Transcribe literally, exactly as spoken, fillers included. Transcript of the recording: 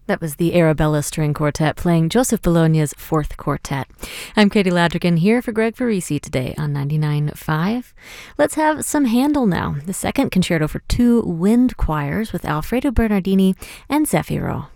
That was the Arabella String Quartet playing Joseph Bologna's Fourth Quartet. I'm Katie Ladrigan here for Greg Farisi today on ninety-nine point five. Let's have some Handel now, the second concerto for two wind choirs with Alfredo Bernardini and Zefiro.